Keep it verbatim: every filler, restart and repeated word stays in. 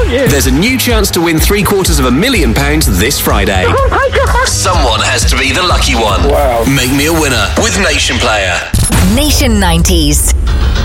you. There's a new chance to win three quarters of a million pounds this Friday. Oh my God. Someone has to be the lucky one. Wow. Make me a winner with Nation Player. Nation nineties.